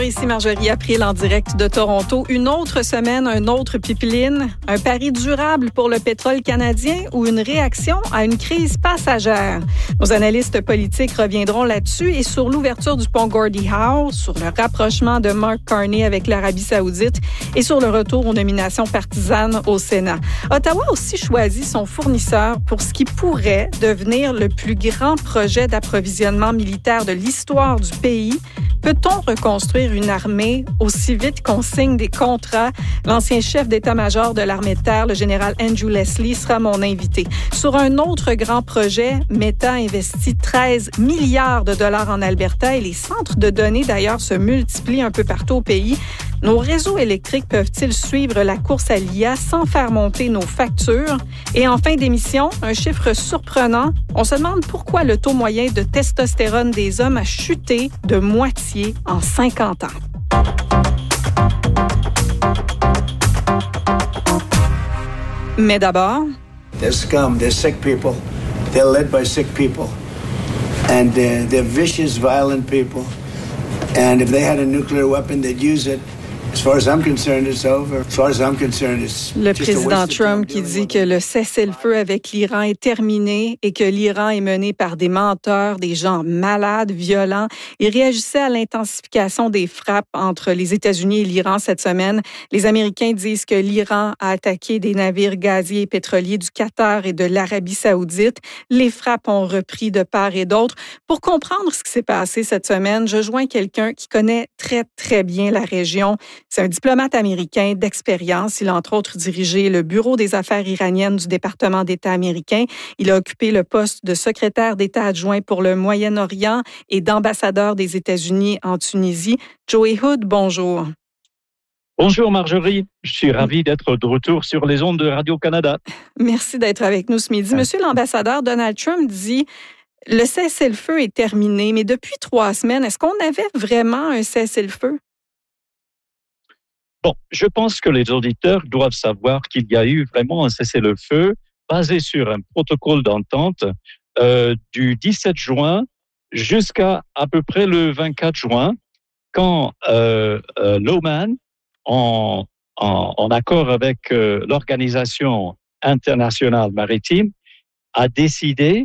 Ici Marjorie April en direct de Toronto. Une autre semaine, un autre pipeline, un pari durable pour le pétrole canadien ou une réaction à une crise passagère? Nos analystes politiques reviendront là-dessus et sur l'ouverture du pont Gordie Howe, sur le rapprochement de Mark Carney avec l'Arabie saoudite et sur le retour aux nominations partisanes au Sénat. Ottawa a aussi choisi son fournisseur pour ce qui pourrait devenir le plus grand projet d'approvisionnement militaire de l'histoire du pays. Peut-on reconstruire une armée aussi vite qu'on signe des contrats? L'ancien chef d'état-major de l'armée de terre, le général Andrew Leslie, sera mon invité. Sur un autre grand projet, Meta investit 13 milliards de dollars en Alberta et les centres de données, d'ailleurs, se multiplient un peu partout au pays. Nos réseaux électriques peuvent-ils suivre la course à l'IA sans faire monter nos factures? Et en fin d'émission, un chiffre surprenant. On se demande pourquoi le taux moyen de testostérone des hommes a chuté de moitié en 50 ans. Mais d'abord... They're scum, they're sick people. They're led by sick people. And they're vicious, violent people. And if they had a nuclear weapon, they'd use it. As far as I'm concerned, it's over. As far as I'm concerned, it's le président Trump qui dit que le cessez-le-feu avec l'Iran est terminé et que l'Iran est mené par des menteurs, des gens malades, violents. Il réagissait à l'intensification des frappes entre les États-Unis et l'Iran cette semaine. Les Américains disent que l'Iran a attaqué des navires gaziers et pétroliers du Qatar et de l'Arabie saoudite. Les frappes ont repris de part et d'autre. Pour comprendre ce qui s'est passé cette semaine, je joins quelqu'un qui connaît très, très bien la région. C'est un diplomate américain d'expérience. Il a entre autres dirigé le Bureau des affaires iraniennes du département d'État américain. Il a occupé le poste de secrétaire d'État adjoint pour le Moyen-Orient et d'ambassadeur des États-Unis en Tunisie. Joey Hood, bonjour. Bonjour Marjorie, je suis ravi d'être de retour sur les ondes de Radio-Canada. Merci d'être avec nous ce midi. Monsieur l'ambassadeur, Donald Trump dit « Le cessez-le-feu est terminé », mais depuis 3 semaines, est-ce qu'on avait vraiment un cessez-le-feu? Bon, je pense que les auditeurs doivent savoir qu'il y a eu vraiment un cessez-le-feu basé sur un protocole d'entente du 17 juin jusqu'à à peu près le 24 juin, quand l'Oman, en accord avec l'Organisation internationale maritime, a décidé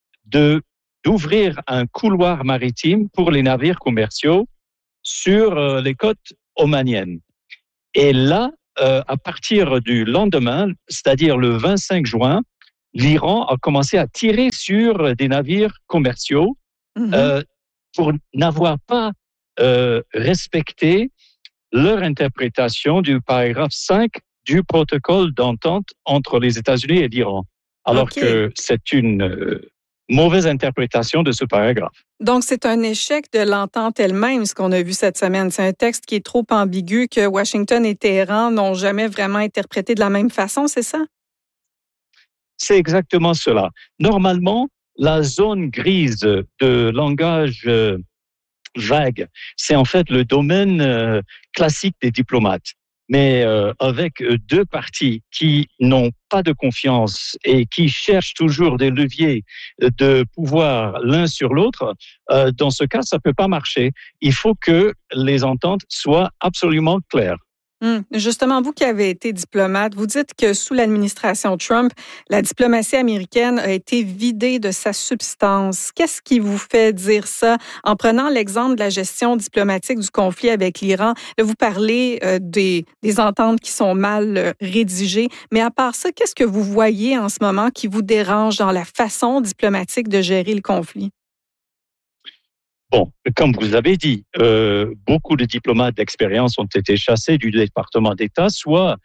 d'ouvrir un couloir maritime pour les navires commerciaux sur les côtes omaniennes. Et là, à partir du lendemain, c'est-à-dire le 25 juin, l'Iran a commencé à tirer sur des navires commerciaux pour n'avoir pas respecté leur interprétation du paragraphe 5 du protocole d'entente entre les États-Unis et l'Iran. Alors que c'est une mauvaise interprétation de ce paragraphe. Donc, c'est un échec de l'entente elle-même, ce qu'on a vu cette semaine. C'est un texte qui est trop ambigu que Washington et Téhéran n'ont jamais vraiment interprété de la même façon, c'est ça? C'est exactement cela. Normalement, la zone grise de langage vague, c'est en fait le domaine classique des diplomates. Mais avec 2 partis qui n'ont pas de confiance et qui cherchent toujours des leviers de pouvoir l'un sur l'autre, dans ce cas, ça ne peut pas marcher. Il faut que les ententes soient absolument claires. Justement, vous qui avez été diplomate, vous dites que sous l'administration Trump, la diplomatie américaine a été vidée de sa substance. Qu'est-ce qui vous fait dire ça? En prenant l'exemple de la gestion diplomatique du conflit avec l'Iran, là, vous parlez des ententes qui sont mal rédigées, mais à part ça, qu'est-ce que vous voyez en ce moment qui vous dérange dans la façon diplomatique de gérer le conflit? Bon, comme vous avez dit, beaucoup de diplomates d'expérience ont été chassés du département d'État, soit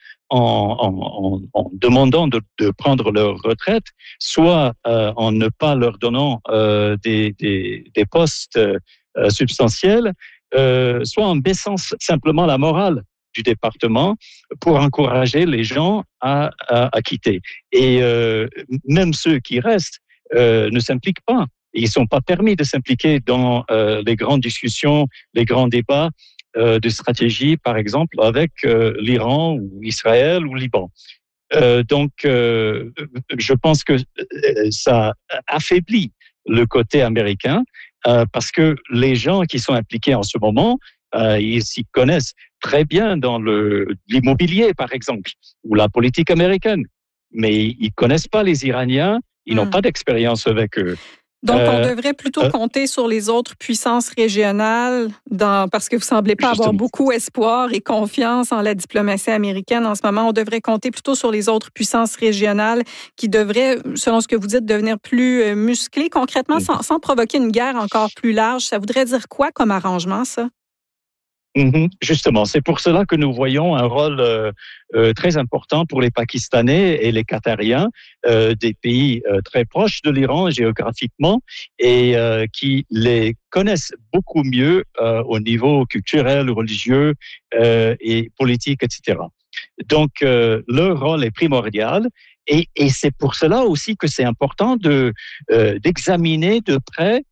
en demandant de prendre leur retraite, soit en ne pas leur donnant des postes substantiels, soit en baissant simplement la morale du département pour encourager les gens à quitter. Et même ceux qui restent ne s'impliquent pas. Ils ne sont pas permis de s'impliquer dans les grandes discussions, les grands débats de stratégie, par exemple, avec l'Iran ou Israël ou Liban. Donc, je pense que ça affaiblit le côté américain parce que les gens qui sont impliqués en ce moment, Ils s'y connaissent très bien dans l'immobilier, par exemple, ou la politique américaine. Mais ils ne connaissent pas les Iraniens, ils n'ont pas d'expérience avec eux. Donc, on devrait plutôt compter sur les autres puissances régionales parce que vous ne semblez pas avoir beaucoup espoir et confiance en la diplomatie américaine en ce moment. On devrait compter plutôt sur les autres puissances régionales qui devraient, selon ce que vous dites, devenir plus musclées. Concrètement, sans provoquer une guerre encore plus large, ça voudrait dire quoi comme arrangement, ça? Justement, c'est pour cela que nous voyons un rôle très important pour les Pakistanais et les Qatariens, des pays très proches de l'Iran géographiquement et qui les connaissent beaucoup mieux au niveau culturel, religieux et politique, etc. Donc, leur rôle est primordial et c'est pour cela aussi que c'est important d'examiner de près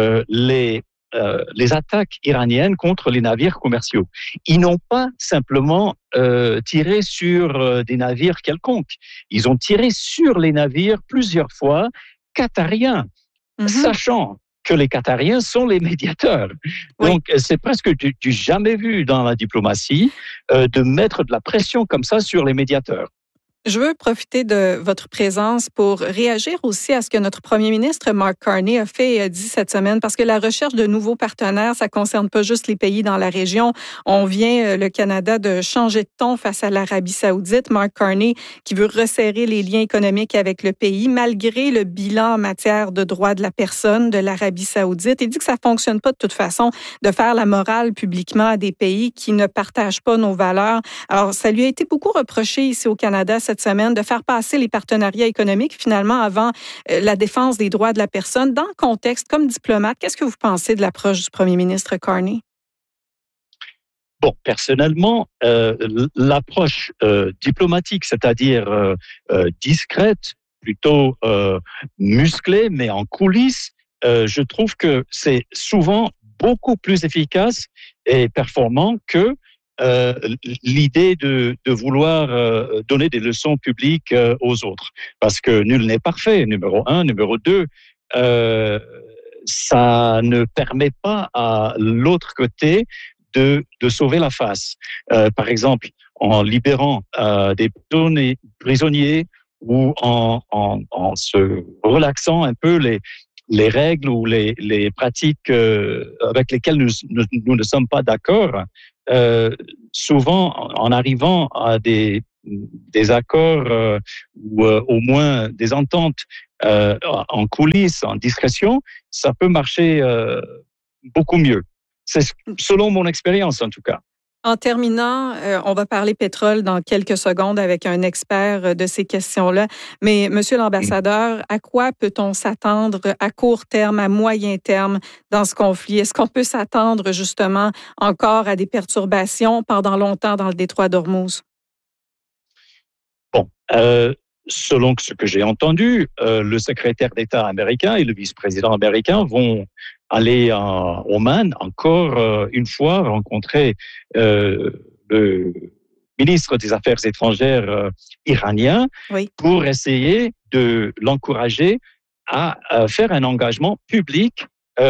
les attaques iraniennes contre les navires commerciaux. Ils n'ont pas simplement tiré sur des navires quelconques. Ils ont tiré sur les navires plusieurs fois qatariens, sachant que les Qatariens sont les médiateurs. Oui. Donc, c'est presque du jamais vu dans la diplomatie de mettre de la pression comme ça sur les médiateurs. Je veux profiter de votre présence pour réagir aussi à ce que notre premier ministre, Mark Carney, a dit cette semaine, parce que la recherche de nouveaux partenaires, ça ne concerne pas juste les pays dans la région. On vient, le Canada, de changer de ton face à l'Arabie saoudite. Mark Carney, qui veut resserrer les liens économiques avec le pays, malgré le bilan en matière de droits de la personne de l'Arabie saoudite. Il dit que ça ne fonctionne pas de toute façon de faire la morale publiquement à des pays qui ne partagent pas nos valeurs. Alors, ça lui a été beaucoup reproché ici au Canada cette semaine de faire passer les partenariats économiques finalement avant la défense des droits de la personne. Dans le contexte, comme diplomate, qu'est-ce que vous pensez de l'approche du premier ministre Carney? Bon, personnellement, l'approche diplomatique, c'est-à-dire discrète, plutôt musclée, mais en coulisses, je trouve que c'est souvent beaucoup plus efficace et performant que l'idée de vouloir donner des leçons publiques aux autres. Parce que nul n'est parfait, numéro 1. Numéro 2, ça ne permet pas à l'autre côté de sauver la face. Par exemple, en libérant des prisonniers ou en se relaxant un peu les règles ou les pratiques avec lesquelles nous ne sommes pas d'accord, souvent en arrivant à des accords ou au moins des ententes en coulisses, en discrétion, ça peut marcher beaucoup mieux. C'est selon mon expérience en tout cas. En terminant, on va parler pétrole dans quelques secondes avec un expert de ces questions-là. Mais, Monsieur l'ambassadeur, à quoi peut-on s'attendre à court terme, à moyen terme dans ce conflit? Est-ce qu'on peut s'attendre justement encore à des perturbations pendant longtemps dans le détroit d'Ormuz? Bon, selon ce que j'ai entendu, le secrétaire d'État américain et le vice-président américain vont aller en Oman encore une fois rencontrer le ministre des Affaires étrangères iranien pour essayer de l'encourager à faire un engagement public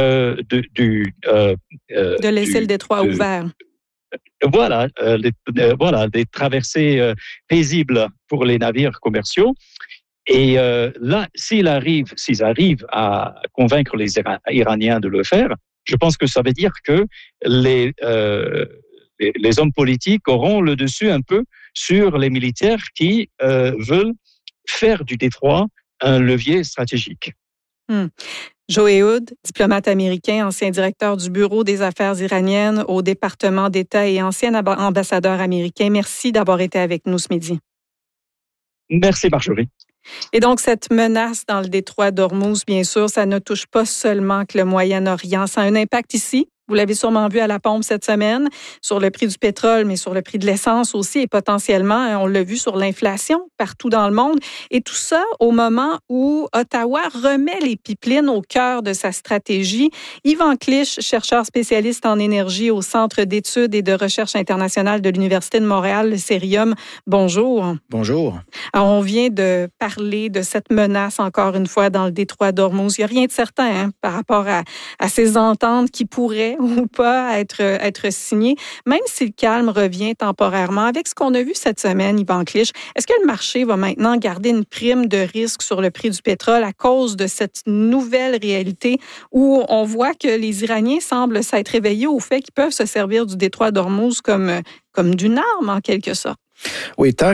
de laisser le détroit ouvert. Voilà, des traversées paisibles pour les navires commerciaux. Et là, s'ils arrivent à convaincre les Iraniens de le faire, je pense que ça veut dire que les hommes politiques auront le dessus un peu sur les militaires qui veulent faire du détroit un levier stratégique. Joe Ehud, diplomate américain, ancien directeur du Bureau des affaires iraniennes au département d'État et ancien ambassadeur américain. Merci d'avoir été avec nous ce midi. Merci, Marjorie. Et donc, cette menace dans le détroit d'Ormuz, bien sûr, ça ne touche pas seulement que le Moyen-Orient. Ça a un impact ici. Vous l'avez sûrement vu à la pompe cette semaine, sur le prix du pétrole, mais sur le prix de l'essence aussi et potentiellement, on l'a vu sur l'inflation partout dans le monde. Et tout ça au moment où Ottawa remet les pipelines au cœur de sa stratégie. Yvan Clich, chercheur spécialiste en énergie au Centre d'études et de recherche internationale de l'Université de Montréal, le Cérium. Bonjour. Bonjour. Alors, on vient de parler de cette menace, encore une fois, dans le détroit d'Ormuz. Il n'y a rien de certain par rapport à ces ententes qui pourraient ou pas à être signé, même si le calme revient temporairement. Avec ce qu'on a vu cette semaine, Yvan Clich, est-ce que le marché va maintenant garder une prime de risque sur le prix du pétrole à cause de cette nouvelle réalité où on voit que les Iraniens semblent s'être réveillés au fait qu'ils peuvent se servir du détroit d'Ormuz comme d'une arme, en quelque sorte? Oui, tant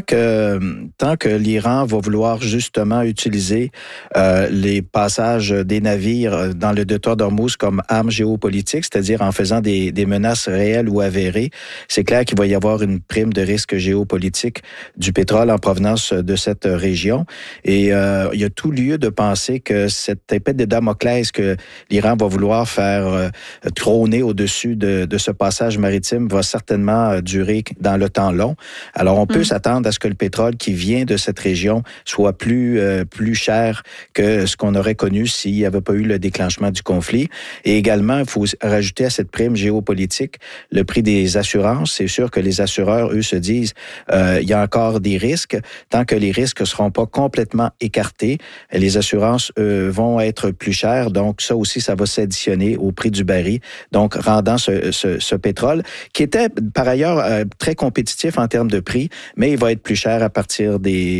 que l'Iran va vouloir justement utiliser les passages des navires dans le détroit d'Ormuz comme arme géopolitique, c'est-à-dire en faisant des menaces réelles ou avérées, c'est clair qu'il va y avoir une prime de risque géopolitique du pétrole en provenance de cette région. Et il y a tout lieu de penser que cette épée de Damoclès que l'Iran va vouloir faire trôner au-dessus de ce passage maritime va certainement durer dans le temps long. Alors, on peut s'attendre à ce que le pétrole qui vient de cette région soit plus cher que ce qu'on aurait connu s'il n'y avait pas eu le déclenchement du conflit. Et également, il faut rajouter à cette prime géopolitique le prix des assurances. C'est sûr que les assureurs, eux, se disent il y a encore des risques. Tant que les risques ne seront pas complètement écartés, les assurances vont être plus chères. Donc, ça aussi, ça va s'additionner au prix du baril. Donc, rendant ce pétrole, qui était par ailleurs très compétitif en termes de prix, mais il va être plus cher à partir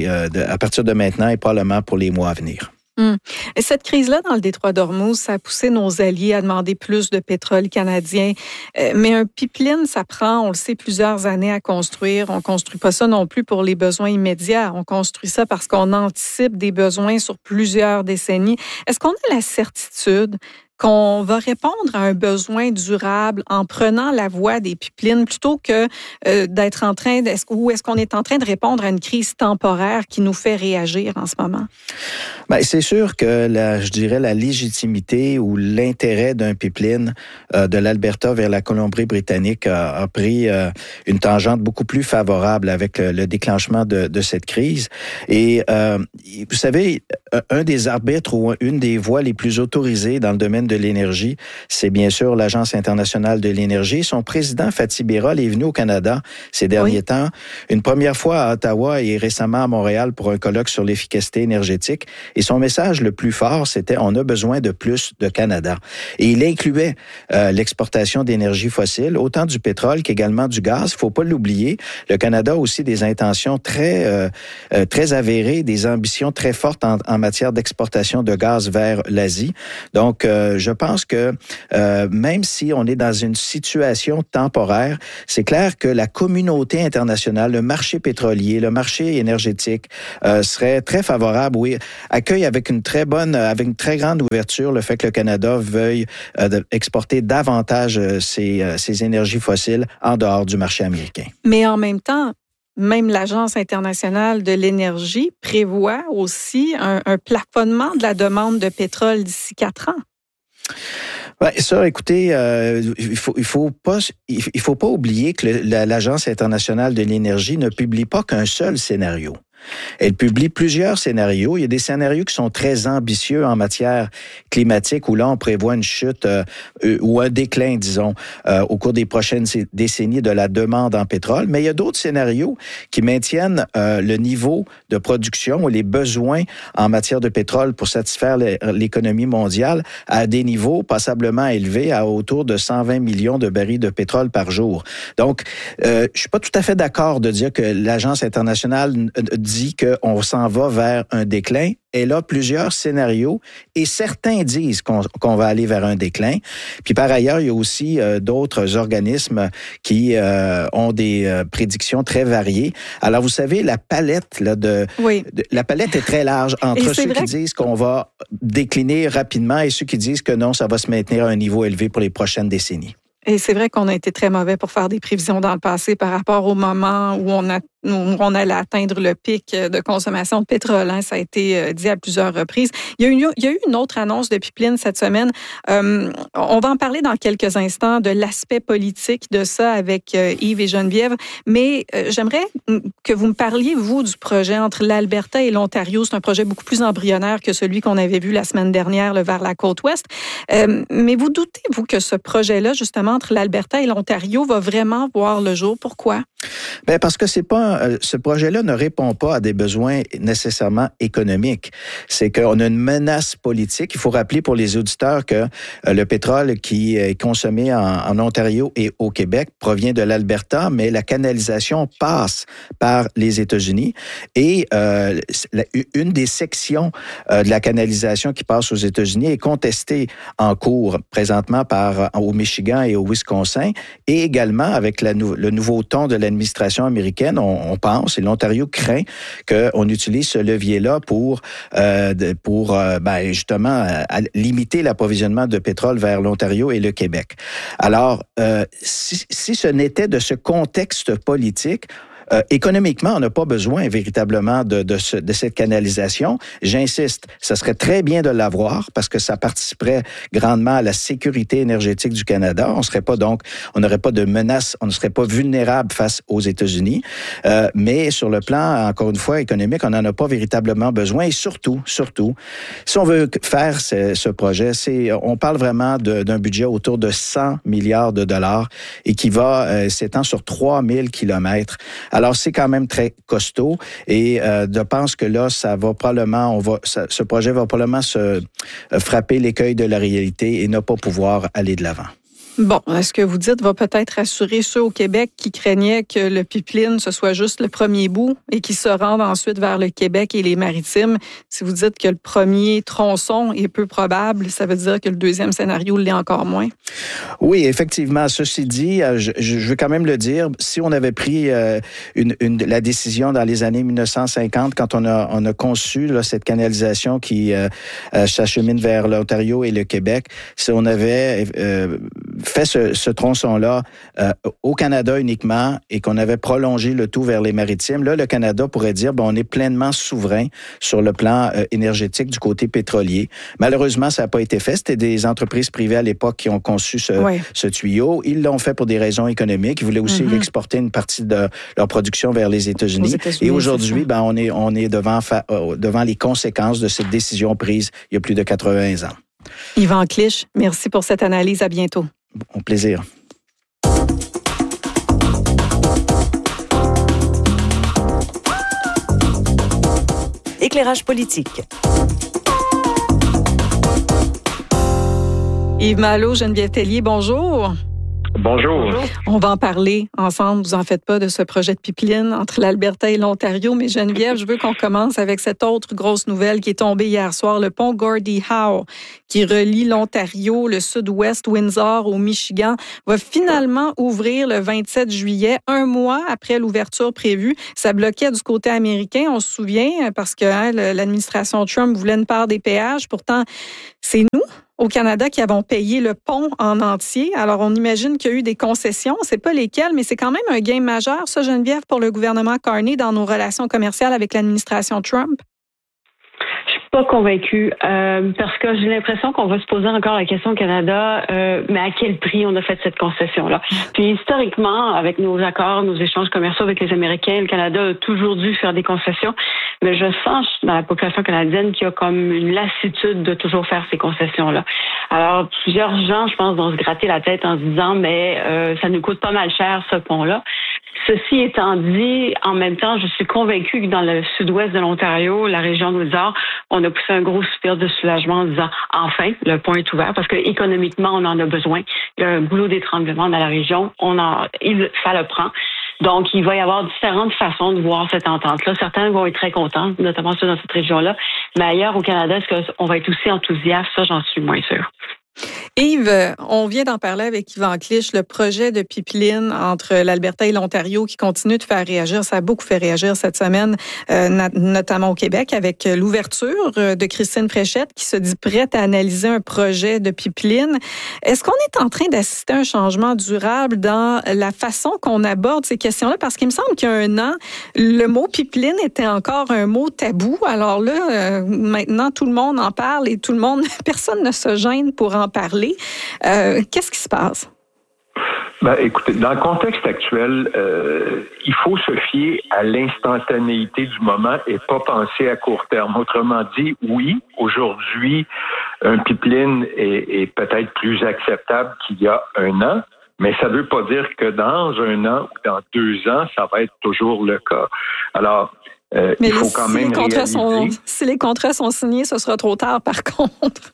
de maintenant et probablement pour les mois à venir. Et cette crise-là dans le détroit d'Ormuz, ça a poussé nos alliés à demander plus de pétrole canadien. Mais un pipeline, ça prend, on le sait, plusieurs années à construire. On ne construit pas ça non plus pour les besoins immédiats. On construit ça parce qu'on anticipe des besoins sur plusieurs décennies. Est-ce qu'on a la certitude qu'on va répondre à un besoin durable en prenant la voie des pipelines plutôt que d'être en train est-ce qu'on est en train de répondre à une crise temporaire qui nous fait réagir en ce moment? Bien, c'est sûr que je dirais la légitimité ou l'intérêt d'un pipeline de l'Alberta vers la Colombie-Britannique a pris une tangente beaucoup plus favorable avec le déclenchement de cette crise. Et vous savez, un des arbitres ou une des voies les plus autorisées dans le domaine de l'énergie, c'est bien sûr l'Agence internationale de l'énergie. Son président, Fatih Birol, est venu au Canada ces derniers temps, une première fois à Ottawa et récemment à Montréal pour un colloque sur l'efficacité énergétique. Et son message le plus fort, c'était « On a besoin de plus de Canada ». Et il incluait l'exportation d'énergie fossile, autant du pétrole qu'également du gaz. Il ne faut pas l'oublier. Le Canada a aussi des intentions très avérées, des ambitions très fortes en matière d'exportation de gaz vers l'Asie. Donc, je pense que même si on est dans une situation temporaire, c'est clair que la communauté internationale, le marché pétrolier, le marché énergétique serait très favorable, oui, accueille avec une très grande ouverture le fait que le Canada veuille exporter davantage ses énergies fossiles en dehors du marché américain. Mais en même temps, même l'Agence internationale de l'énergie prévoit aussi un plafonnement de la demande de pétrole d'ici 4 ans. Ouais, ça, écoutez, il faut pas oublier que l'Agence internationale de l'énergie ne publie pas qu'un seul scénario. Elle publie plusieurs scénarios. Il y a des scénarios qui sont très ambitieux en matière climatique où là, on prévoit une chute ou un déclin, disons, au cours des prochaines décennies de la demande en pétrole. Mais il y a d'autres scénarios qui maintiennent le niveau de production ou les besoins en matière de pétrole pour satisfaire l'économie mondiale à des niveaux passablement élevés, à autour de 120 millions de barils de pétrole par jour. Donc, je suis pas tout à fait d'accord de dire que l'Agence internationale dit qu'on s'en va vers un déclin. Elle a plusieurs scénarios et certains disent qu'on va aller vers un déclin. Puis par ailleurs, il y a aussi d'autres organismes qui ont des prédictions très variées. Alors vous savez, la palette la palette est très large entre ceux qui disent qu'on va décliner rapidement et ceux qui disent que non, ça va se maintenir à un niveau élevé pour les prochaines décennies. Et c'est vrai qu'on a été très mauvais pour faire des prévisions dans le passé par rapport au moment où on allait atteindre le pic de consommation de pétrole. Hein. Ça a été dit à plusieurs reprises. Il y a eu une autre annonce de pipeline cette semaine. On va en parler dans quelques instants de l'aspect politique de ça avec Yves et Geneviève. Mais j'aimerais que vous me parliez, vous, du projet entre l'Alberta et l'Ontario. C'est un projet beaucoup plus embryonnaire que celui qu'on avait vu la semaine dernière vers la côte ouest. Mais vous doutez-vous que ce projet-là, justement, entre l'Alberta et l'Ontario, va vraiment voir le jour? Pourquoi? Ben parce que ce projet-là ne répond pas à des besoins nécessairement économiques. C'est qu'on a une menace politique. Il faut rappeler pour les auditeurs que le pétrole qui est consommé en Ontario et au Québec provient de l'Alberta, mais la canalisation passe par les États-Unis et une des sections de la canalisation qui passe aux États-Unis est contestée en cours présentement au Michigan et au Wisconsin, et également avec le nouveau ton de l'administration américaine, on pense, et l'Ontario craint qu'on utilise ce levier-là pour justement limiter l'approvisionnement de pétrole vers l'Ontario et le Québec. Alors, si ce n'était de ce contexte politique, économiquement, on n'a pas besoin véritablement de cette canalisation. J'insiste, ça serait très bien de l'avoir parce que ça participerait grandement à la sécurité énergétique du Canada. On n'aurait pas de menace, on ne serait pas vulnérable face aux États-Unis. Mais sur le plan, encore une fois, économique, on n'en a pas véritablement besoin. Et surtout, si on veut faire ce projet, on parle vraiment d'un budget autour de 100 milliards de dollars et qui va s'étend sur 3000 kilomètres. Alors, c'est quand même très costaud et je pense que là, ce projet va probablement se frapper l'écueil de la réalité et ne pas pouvoir aller de l'avant. Bon, ce que vous dites va peut-être rassurer ceux au Québec qui craignaient que le pipeline, ce soit juste le premier bout et qui se rendent ensuite vers le Québec et les Maritimes. Si vous dites que le premier tronçon est peu probable, ça veut dire que le deuxième scénario l'est encore moins? Oui, effectivement. Ceci dit, je veux quand même le dire, si on avait pris la décision dans les années 1950, quand on a conçu cette canalisation qui s'achemine vers l'Ontario et le Québec, si on avait fait ce tronçon-là au Canada uniquement et qu'on avait prolongé le tout vers les Maritimes, là, le Canada pourrait dire, on est pleinement souverain sur le plan énergétique du côté pétrolier. Malheureusement, ça n'a pas été fait. C'était des entreprises privées à l'époque qui ont conçu ce tuyau. Ils l'ont fait pour des raisons économiques. Ils voulaient aussi exporter une partie de leur production vers les États-Unis. Et aujourd'hui, on est devant les conséquences de cette décision prise il y a plus de 80 ans. Yvan Clich, merci pour cette analyse. À bientôt. Au plaisir. Éclairage politique. Yves Malo, Geneviève Tellier, bonjour. Bonjour. On va en parler ensemble, vous en faites pas, de ce projet de pipeline entre l'Alberta et l'Ontario. Mais Geneviève, je veux qu'on commence avec cette autre grosse nouvelle qui est tombée hier soir, le pont Gordie Howe, qui relie l'Ontario, le sud-ouest, Windsor au Michigan, va finalement ouvrir le 27 juillet, un mois après l'ouverture prévue. Ça bloquait du côté américain, on se souvient, parce que l'administration Trump voulait une part des péages. Pourtant, c'est nous, au Canada, qui avons payé le pont en entier. Alors, on imagine qu'il y a eu des concessions. C'est pas lesquelles, mais c'est quand même un gain majeur, ça, Geneviève, pour le gouvernement Carney dans nos relations commerciales avec l'administration Trump. Je suis pas convaincue parce que j'ai l'impression qu'on va se poser encore la question au Canada, mais à quel prix on a fait cette concession-là? Puis historiquement, avec nos accords, nos échanges commerciaux avec les Américains, le Canada a toujours dû faire des concessions, mais je sens dans la population canadienne qu'il y a comme une lassitude de toujours faire ces concessions-là. Alors, plusieurs gens, je pense, vont se gratter la tête en se disant, mais ça nous coûte pas mal cher, ce pont-là. Ceci étant dit, en même temps, je suis convaincue que dans le sud-ouest de l'Ontario, la région de Windsor, on a poussé un gros soupir de soulagement en disant « Enfin, le pont est ouvert » parce que économiquement, on en a besoin. Il y a un goulot d'étranglement dans la région. Ça le prend. Donc, il va y avoir différentes façons de voir cette entente-là. Certains vont être très contents, notamment ceux dans cette région-là. Mais ailleurs, au Canada, est-ce qu'on va être aussi enthousiaste? Ça, j'en suis moins sûre. Yves, on vient d'en parler avec Yvan Clich, le projet de pipeline entre l'Alberta et l'Ontario qui continue de faire réagir. Ça a beaucoup fait réagir cette semaine, notamment au Québec, avec l'ouverture de Christine Fréchette qui se dit prête à analyser un projet de pipeline. Est-ce qu'on est en train d'assister à un changement durable dans la façon qu'on aborde ces questions-là? Parce qu'il me semble qu'il y a un an, le mot pipeline était encore un mot tabou. Alors là, maintenant, tout le monde en parle et personne ne se gêne pour en parler. Qu'est-ce qui se passe? Écoutez, dans le contexte actuel, il faut se fier à l'instantanéité du moment et pas penser à court terme. Autrement dit, oui, aujourd'hui, un pipeline est peut-être plus acceptable qu'il y a un an, Mais ça ne veut pas dire que dans 1 an ou dans 2 ans, ça va être toujours le cas. Alors, il faut quand même réaliser... Si les contrats sont signés, ce sera trop tard, par contre.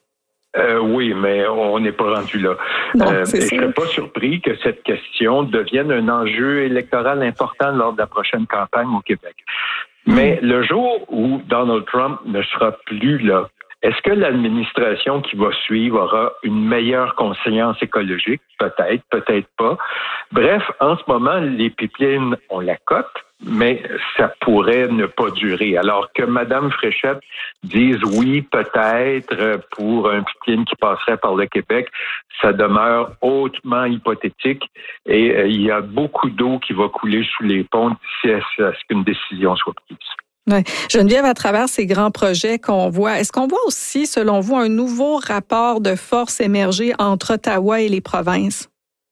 Oui, mais on n'est pas rendu là. Non, et je ne serais pas surpris que cette question devienne un enjeu électoral important lors de la prochaine campagne au Québec. Mais le jour où Donald Trump ne sera plus là, est-ce que l'administration qui va suivre aura une meilleure conscience écologique? Peut-être, peut-être pas. Bref, en ce moment, les pipelines, on la cote, mais ça pourrait ne pas durer. Alors que Mme Fréchette dise oui, peut-être, pour un pipeline qui passerait par le Québec, ça demeure hautement hypothétique et il y a beaucoup d'eau qui va couler sous les ponts d'ici à ce qu'une décision soit prise. Ouais. Geneviève, à travers ces grands projets qu'on voit, est-ce qu'on voit aussi, selon vous, un nouveau rapport de force émerger entre Ottawa et les provinces?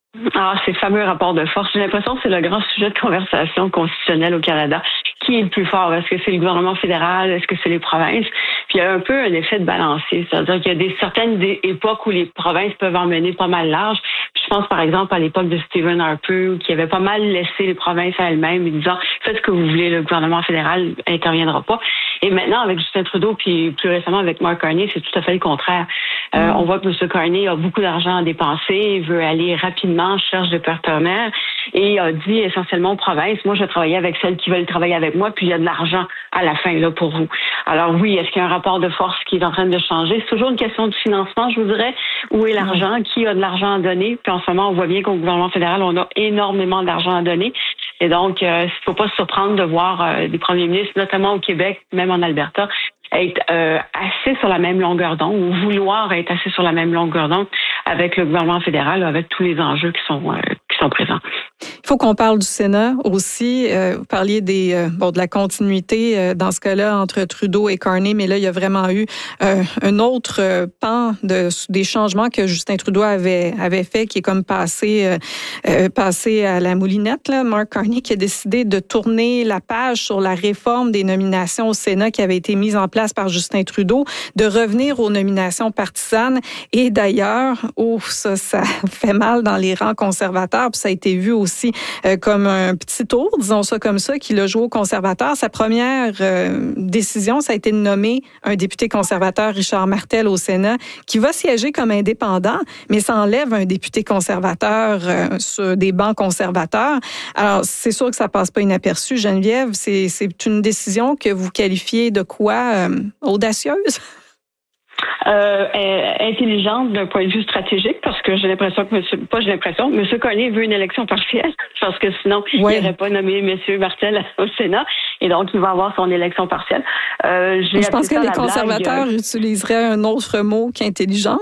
Ces fameux rapports de force, j'ai l'impression que c'est le grand sujet de conversation constitutionnelle au Canada. Qui est le plus fort? Est-ce que c'est le gouvernement fédéral? Est-ce que c'est les provinces? Puis il y a un peu un effet de balancier. C'est-à-dire qu'il y a certaines époques où les provinces peuvent emmener pas mal large. Puis je pense par exemple à l'époque de Stephen Harper, qui avait pas mal laissé les provinces à elles-mêmes, en disant faites ce que vous voulez, le gouvernement fédéral interviendra pas. Et maintenant, avec Justin Trudeau, puis plus récemment avec Mark Carney, c'est tout à fait le contraire. On voit que M. Carney a beaucoup d'argent à dépenser, il veut aller rapidement, cherche des partenaires et a dit essentiellement aux provinces, moi je vais travailler avec celles qui veulent travailler avec moi, puis il y a de l'argent à la fin là pour vous. Alors oui, est-ce qu'il y a un rapport de force qui est en train de changer? C'est toujours une question de financement, je vous dirais. Où est l'argent? Qui a de l'argent à donner? Puis en ce moment, on voit bien qu'au gouvernement fédéral, on a énormément d'argent à donner. Et donc, il ne faut pas se surprendre de voir des premiers ministres, notamment au Québec, même en Alberta, être assez sur la même longueur d'onde ou vouloir être assez sur la même longueur d'onde avec le gouvernement fédéral, avec tous les enjeux qui sont présents. Il faut qu'on parle du Sénat aussi. Vous parliez de la continuité dans ce cas-là entre Trudeau et Carney, mais là, il y a vraiment eu un autre pan des changements que Justin Trudeau avait fait, qui est comme passé à la moulinette. Là. Mark Carney qui a décidé de tourner la page sur la réforme des nominations au Sénat qui avait été mise en place par Justin Trudeau, de revenir aux nominations partisanes. Et d'ailleurs, ça fait mal dans les rangs conservateurs, puis ça a été vu aussi comme un petit tour, disons ça comme ça, qu'il a joué aux conservateurs. Sa première décision, ça a été de nommer un député conservateur, Richard Martel, au Sénat, qui va siéger comme indépendant, mais ça enlève un député conservateur sur des bancs conservateurs. Alors, c'est sûr que ça passe pas inaperçu. Geneviève, c'est une décision que vous qualifiez de quoi? Audacieuse? Intelligente d'un point de vue stratégique, parce que j'ai l'impression que M. Carney veut une élection partielle, parce que sinon, il n'aurait pas nommé M. Martel au Sénat, et donc il va avoir son élection partielle. Je pense que les conservateurs utiliseraient un autre mot qu'intelligent.